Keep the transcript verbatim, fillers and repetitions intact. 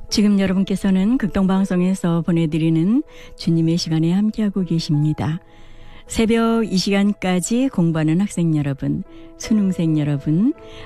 지금 여러분께서는 극동방송에서 보내드리는 주님의 시간에 함께하고 계십니다. 새벽 이 시간까지 공부하는 학생 여러분, 수능생 여러분,